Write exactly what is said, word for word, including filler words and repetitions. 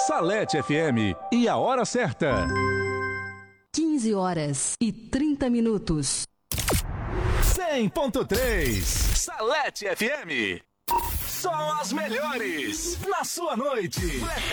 Salete F M e a hora certa. quinze horas e trinta minutos. cem ponto três Salete F M. Só as melhores na sua noite.